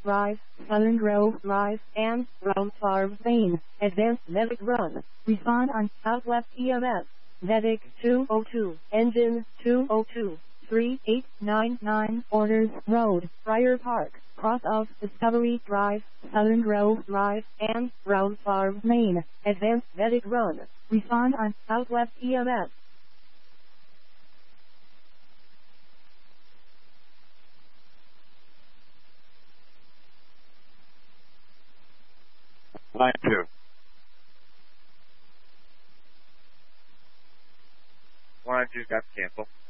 Drive, Southern Grove Drive, and Round Farm, Maine. Advanced Medic Run. Respond on Southwest EMS. Medic 202. Engine 202. 3899. Orders Road, Friar Park. Cross of Discovery Drive, Southern Grove Drive, and Round Farm, Maine. Advanced Medic Run. Respond on Southwest EMS. Line 2. Line 2 got canceled.